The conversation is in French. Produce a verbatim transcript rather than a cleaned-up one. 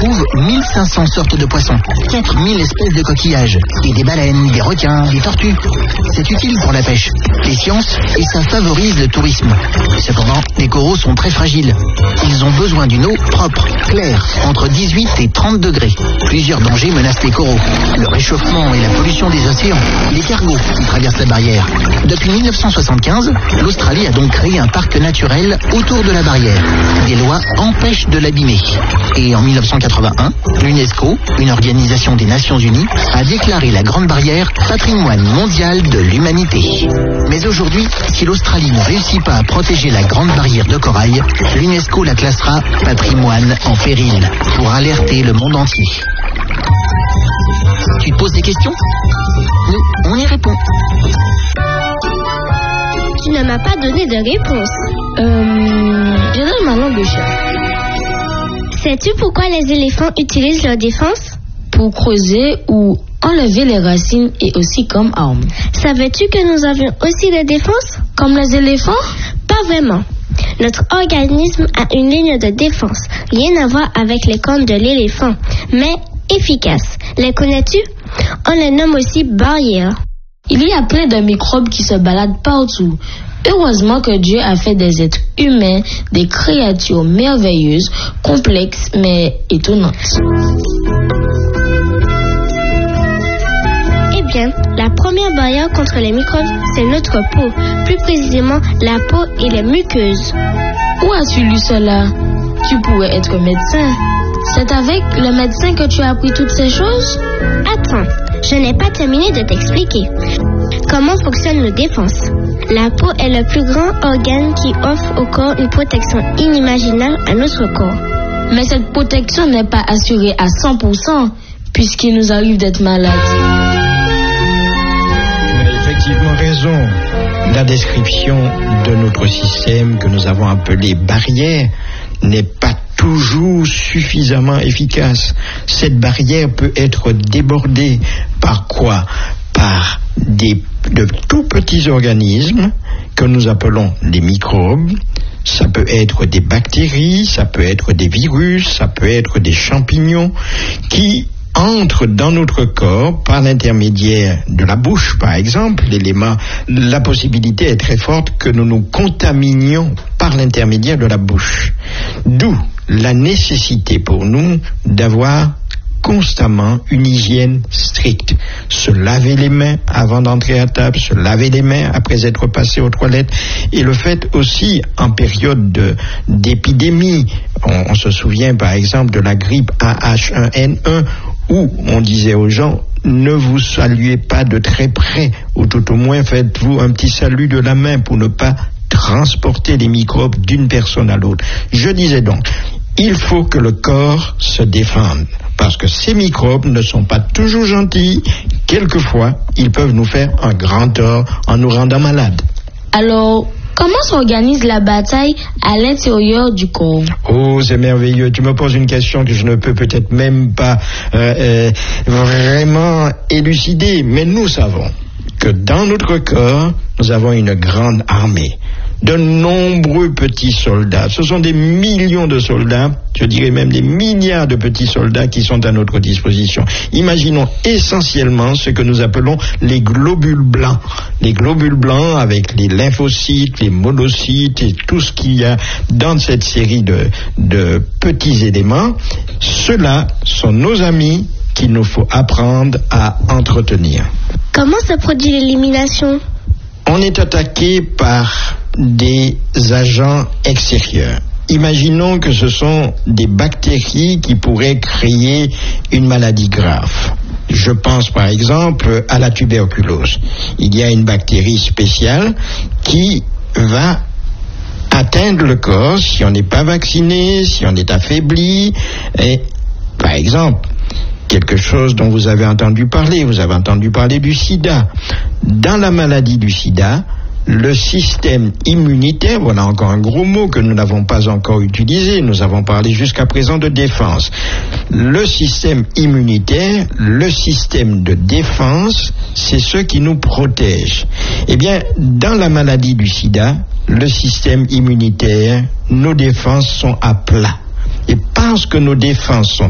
trouve mille cinq cents sortes de poissons, quatre mille espèces de coquillages, et des baleines, des requins, des tortues. C'est utile pour la pêche, les sciences, et ça favorise le tourisme. Cependant, les coraux sont très fragiles. Ils ont besoin d'une eau propre, claire, entre dix-huit et trente degrés. Plusieurs dangers menacent les coraux. Le réchauffement et la pollution des océans, les cargos qui traversent la barrière. Depuis mille neuf cent soixante-quinze, l'Australie a donc créé un parc naturel autour de la barrière. Des lois empêchent de l'abîmer. Et en mille neuf cent quatre-vingt-un, l'UNESCO, une organisation des Nations Unies, a déclaré la Grande Barrière patrimoine mondial de l'humanité. Mais aujourd'hui, si l'Australie ne réussit pas à protéger la Grande Barrière de corail, l'UNESCO la classera patrimoine en péril pour alerter le monde entier. Tu te poses des questions? Nous, on y répond. Tu ne m'as pas donné de réponse. Euh... Je donne ma langue de chat. Sais-tu pourquoi les éléphants utilisent leur défense? Pour creuser ou enlever les racines et aussi comme arme. Savais-tu que nous avions aussi des défenses? Comme les éléphants? Pas vraiment. Notre organisme a une ligne de défense, rien à voir avec les cornes de l'éléphant, mais efficace. Les connais-tu? On les nomme aussi barrières. Il y a plein de microbes qui se baladent partout. Heureusement que Dieu a fait des êtres humains, des créatures merveilleuses, complexes mais étonnantes. Eh bien, la première barrière contre les microbes, c'est notre peau. Plus précisément, la peau et les muqueuses. Où as-tu lu cela? Tu pourrais être médecin. C'est avec le médecin que tu as appris toutes ces choses? Attends, je n'ai pas terminé de t'expliquer. Comment fonctionnent nos défenses? La peau est le plus grand organe qui offre au corps une protection inimaginable à notre corps. Mais cette protection n'est pas assurée à cent pour cent, puisqu'il nous arrive d'être malades. Tu as effectivement raison. La description de notre système que nous avons appelé barrière n'est pas toujours suffisamment efficace. Cette barrière peut être débordée par quoi? Par des, de tout petits organismes que nous appelons des microbes. Ça peut être des bactéries, ça peut être des virus, ça peut être des champignons qui entrent dans notre corps par l'intermédiaire de la bouche, par exemple. L'élément, la possibilité est très forte que nous nous contaminions par l'intermédiaire de la bouche. D'où la nécessité pour nous d'avoir constamment une hygiène stricte. Se laver les mains avant d'entrer à table, se laver les mains après être passé aux toilettes. Et le fait aussi, en période de, d'épidémie, on, on se souvient par exemple de la grippe A H un N un, où on disait aux gens, ne vous saluez pas de très près, ou tout au moins faites-vous un petit salut de la main pour ne pas transporter les microbes d'une personne à l'autre. Je disais donc, il faut que le corps se défende, parce que ces microbes ne sont pas toujours gentils. Quelquefois, ils peuvent nous faire un grand tort en nous rendant malades. Alors, comment s'organise la bataille à l'intérieur du corps? Oh, c'est merveilleux. Tu me poses une question que je ne peux peut-être même pas euh, euh, vraiment élucider, mais nous savons que dans notre corps, nous avons une grande armée. De nombreux petits soldats. Ce sont des millions de soldats, je dirais même des milliards de petits soldats qui sont à notre disposition. Imaginons essentiellement ce que nous appelons les globules blancs. Les globules blancs avec les lymphocytes, les monocytes et tout ce qu'il y a dans cette série de, de petits éléments. Ceux-là sont nos amis qu'il nous faut apprendre à entretenir. Comment se produit l'élimination? On est attaqué par des agents extérieurs. Imaginons que ce sont des bactéries qui pourraient créer une maladie grave. Je pense par exemple à la tuberculose. Il y a une bactérie spéciale qui va atteindre le corps si on n'est pas vacciné, si on est affaibli. Et, par exemple, quelque chose dont vous avez entendu parler, vous avez entendu parler du sida. Dans la maladie du sida, le système immunitaire, voilà encore un gros mot que nous n'avons pas encore utilisé, nous avons parlé jusqu'à présent de défense. Le système immunitaire, le système de défense, c'est ce qui nous protège. Eh bien, dans la maladie du sida, le système immunitaire, nos défenses sont à plat. Et parce que nos défenses sont